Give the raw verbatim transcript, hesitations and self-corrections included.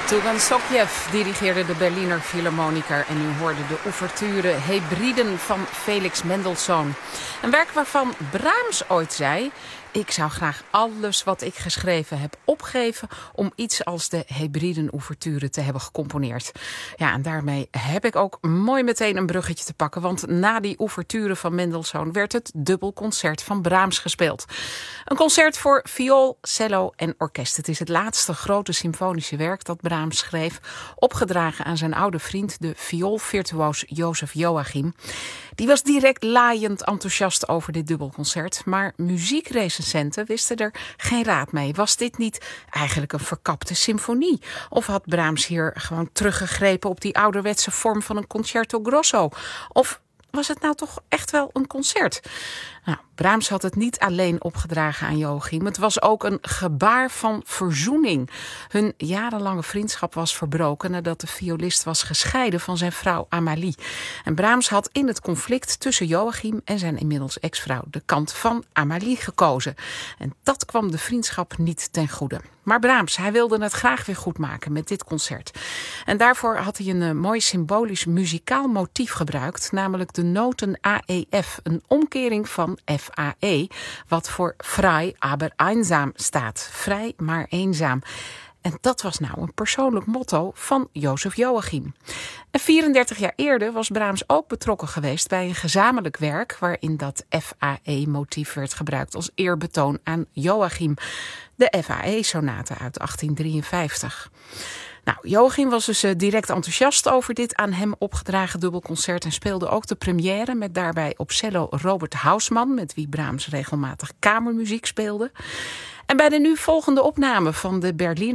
Tugan Sokjev dirigeerde de Berliner Philharmoniker en u hoorde de ouverture Hebriden van Felix Mendelssohn. Een werk waarvan Brahms ooit zei: ik zou graag alles wat ik geschreven heb opgeven om iets als de Hebriden-ouverture te hebben gecomponeerd. Ja, en daarmee heb ik ook mooi meteen een bruggetje te pakken, want na die ouverture van Mendelssohn werd het dubbelconcert van Brahms gespeeld. Een concert voor viool, cello en orkest. Het is het laatste grote symfonische werk dat Brahms schreef, opgedragen aan zijn oude vriend, de vioolvirtuoos Jozef Joachim. Die was direct laaiend enthousiast over dit dubbelconcert, maar muziekrecensenten wisten er geen raad mee. Was dit niet eigenlijk een verkapte symfonie? Of had Brahms hier gewoon teruggegrepen op die ouderwetse vorm van een concerto grosso? Of was het nou toch echt wel een concert? Nou, Brahms had het niet alleen opgedragen aan Joachim. Het was ook een gebaar van verzoening. Hun jarenlange vriendschap was verbroken nadat de violist was gescheiden van zijn vrouw Amalie. En Brahms had in het conflict tussen Joachim en zijn inmiddels ex-vrouw de kant van Amalie gekozen. En dat kwam de vriendschap niet ten goede. Maar Brahms, hij wilde het graag weer goed maken met dit concert. En daarvoor had hij een uh, mooi symbolisch muzikaal motief gebruikt, namelijk de noten A E F, een omkering van F A E, wat voor frei, aber einsam staat. Vrij, maar eenzaam. En dat was nou een persoonlijk motto van Jozef Joachim. En vierendertig jaar eerder was Brahms ook betrokken geweest bij een gezamenlijk werk waarin dat F A E-motief werd gebruikt als eerbetoon aan Joachim. De F A E-sonate uit achttien drieënvijftig. Nou, Joachim was dus uh, direct enthousiast over dit aan hem opgedragen dubbelconcert en speelde ook de première met daarbij op cello Robert Hausmann, met wie Brahms regelmatig kamermuziek speelde. En bij de nu volgende opname van de Berliner